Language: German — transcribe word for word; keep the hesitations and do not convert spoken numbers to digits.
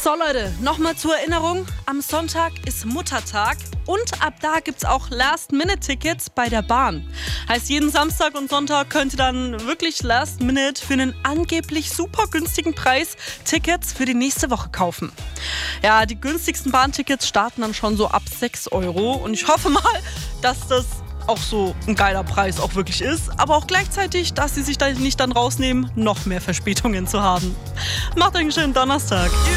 So Leute, nochmal zur Erinnerung, am Sonntag ist Muttertag und ab da gibt's auch Last-Minute-Tickets bei der Bahn. Heißt, jeden Samstag und Sonntag könnt ihr dann wirklich Last-Minute für einen angeblich super günstigen Preis Tickets für die nächste Woche kaufen. Ja, die günstigsten Bahntickets starten dann schon so ab sechs Euro und ich hoffe mal, dass das auch so ein geiler Preis auch wirklich ist, aber auch gleichzeitig, dass sie sich da nicht dann rausnehmen, noch mehr Verspätungen zu haben. Macht einen schönen Donnerstag.